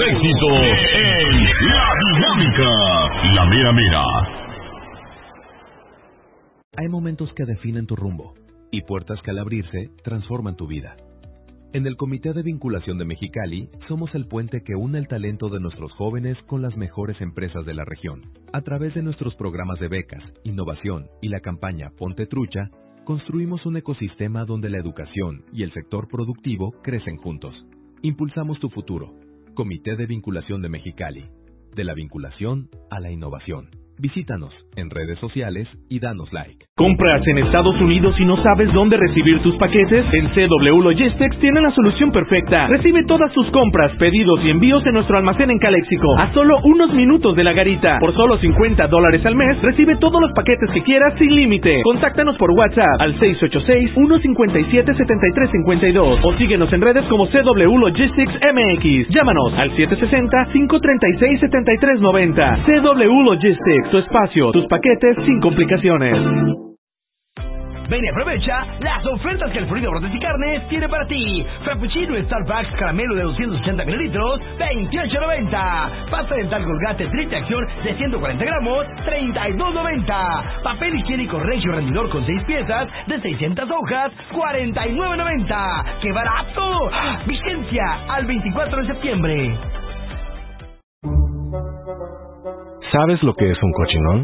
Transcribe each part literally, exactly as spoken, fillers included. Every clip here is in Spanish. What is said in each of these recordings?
éxito en La Dinámica, La Mera Mera. Hay momentos que definen tu rumbo y puertas que al abrirse transforman tu vida. En el Comité de Vinculación de Mexicali somos el puente que une el talento de nuestros jóvenes con las mejores empresas de la región. A través de nuestros programas de becas, innovación y la campaña Ponte Trucha, construimos un ecosistema donde la educación y el sector productivo crecen juntos. Impulsamos tu futuro. Comité de Vinculación de Mexicali. De la vinculación a la innovación. Visítanos en redes sociales y danos like. ¿Compras en Estados Unidos y no sabes dónde recibir tus paquetes? En C W Logistics tienen la solución perfecta. Recibe todas tus compras, pedidos y envíos en nuestro almacén en Caléxico, a solo unos minutos de la garita. Por solo cincuenta dólares al mes, recibe todos los paquetes que quieras sin límite. Contáctanos por WhatsApp al seis ocho seis, uno cinco siete, siete tres cinco dos o síguenos en redes como C W Logistics M X. Llámanos al siete seis cero, cinco tres seis, siete tres nueve cero. C W Logistics, tu espacio, tus paquetes sin complicaciones. Ven y aprovecha las ofertas que el Florido Brotes y Carnes tiene para ti. Frappuccino Starbucks caramelo de doscientos ochenta mililitros, veintiocho noventa. Pasta dental Colgate triple acción de ciento cuarenta gramos, treinta y dos noventa. Papel higiénico Regio rendidor con seis piezas de seiscientas hojas, cuarenta y nueve noventa. ¡Qué barato! Vigencia al veinticuatro de septiembre. ¿Sabes lo que es un cochinón?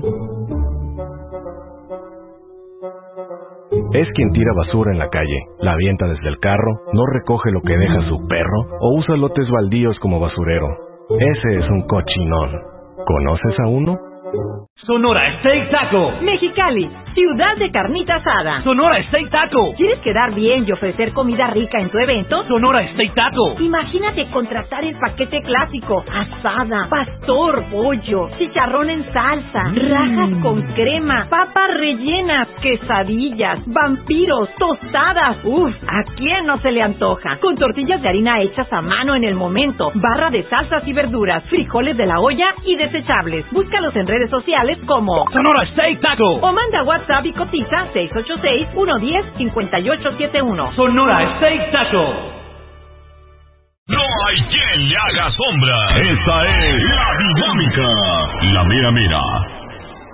Es quien tira basura en la calle, la avienta desde el carro, no recoge lo que deja su perro o usa lotes baldíos como basurero. Ese es un cochinón. ¿Conoces a uno? Sonora Steak Taco. Mexicali, ciudad de carnita asada. Sonora Steak Taco. ¿Quieres quedar bien y ofrecer comida rica en tu evento? Sonora Steak Taco. Imagínate contratar el paquete clásico: asada, pastor, pollo, chicharrón en salsa, mm. rajas con crema, papas rellenas, quesadillas, vampiros, tostadas. Uf, ¿a quién no se le antoja? Con tortillas de harina hechas a mano en el momento, barra de salsas y verduras, frijoles de la olla y desechables. Búscalos en redes sociales como Sonora Steak Taco o manda WhatsApp y cotiza seis ocho seis, uno uno cero, cinco ocho siete uno. Sonora Steak Taco. No hay quien le haga sombra. Esta es La Dinámica, La Mera Mera.